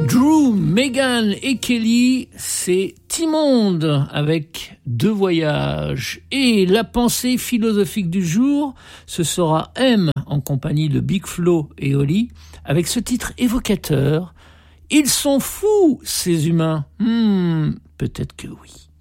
Drew, Megan et Kelly, c'est Immonde avec Deux voyages. Et la pensée philosophique du jour, ce sera M en compagnie de Big Flo et Oli avec ce titre évocateur. Ils sont fous, ces humains. Peut-être que oui.